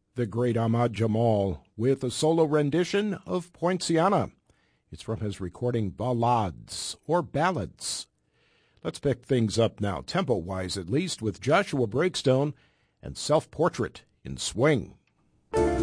the great Ahmad Jamal with a solo rendition of Poinciana. It's from his recording Ballades, or Ballads. Let's pick things up now, tempo-wise at least, with Joshua Breakstone and Self-Portrait in Swing.